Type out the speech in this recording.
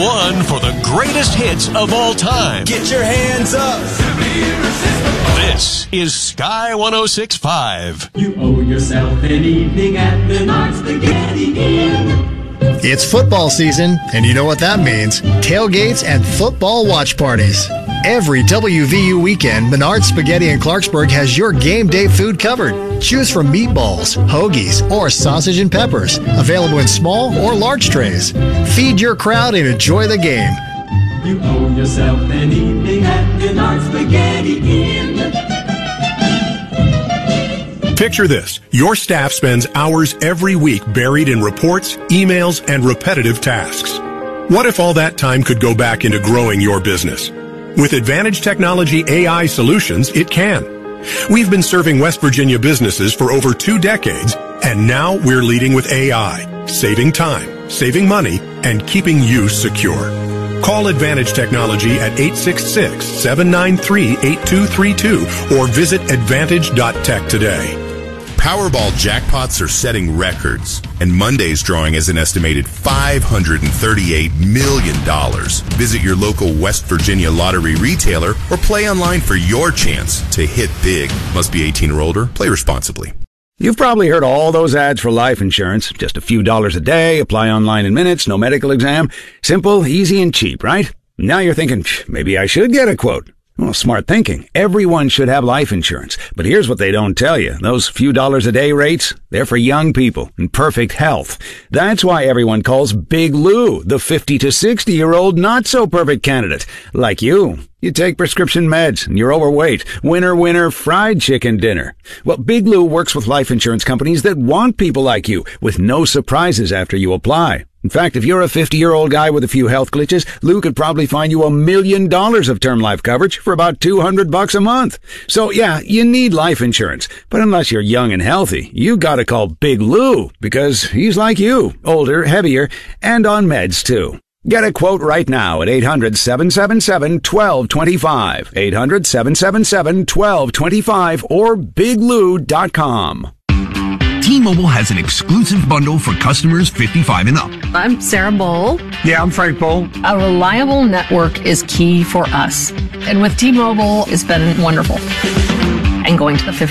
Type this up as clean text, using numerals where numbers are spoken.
one for the greatest hits of all time. Get your hands up. This is Sky 106.5. You owe yourself an evening at Menards Spaghetti Inn. It's football season, and you know what that means. Tailgates and football watch parties. Every WVU weekend, Menards Spaghetti in Clarksburg has your game day food covered. Choose from meatballs, hoagies, or sausage and peppers. Available in small or large trays. Feed your crowd and enjoy the game. You owe yourself an evening at Menards Spaghetti Inn. Picture this. Your staff spends hours every week buried in reports, emails, and repetitive tasks. What if all that time could go back into growing your business? With Advantage Technology AI solutions, it can. We've been serving West Virginia businesses for over 2 decades, and now we're leading with AI, saving time, saving money, and keeping you secure. Call Advantage Technology at 866-793-8232 or visit advantage.tech today. Powerball jackpots are setting records, and Monday's drawing is an estimated $538 million. Visit your local West Virginia lottery retailer or play online for your chance to hit big. Must be 18 or older. Play responsibly. You've probably heard all those ads for life insurance. Just a few dollars a day, apply online in minutes, no medical exam. Simple, easy, and cheap, right? Now you're thinking, maybe I should get a quote. Well, smart thinking. Everyone should have life insurance. But here's what they don't tell you. Those few dollars a day rates, they're for young people in perfect health. That's why everyone calls Big Lou the 50 to 60-year-old not-so-perfect candidate. Like you. You take prescription meds, and you're overweight. Winner, winner, fried chicken dinner. Well, Big Lou works with life insurance companies that want people like you, with no surprises after you apply. In fact, if you're a 50-year-old guy with a few health glitches, Lou could probably find you $1 million of term life coverage for about $200 a month. So yeah, you need life insurance. But unless you're young and healthy, you gotta call Big Lou, because he's like you, older, heavier, and on meds too. Get a quote right now at 800-777-1225, 800-777-1225, or biglou.com. T-Mobile has an exclusive bundle for customers 55 and up. I'm Sarah Bowl. Yeah, I'm Frank Bowl. A reliable network is key for us. And with T-Mobile, it's been wonderful. And going to the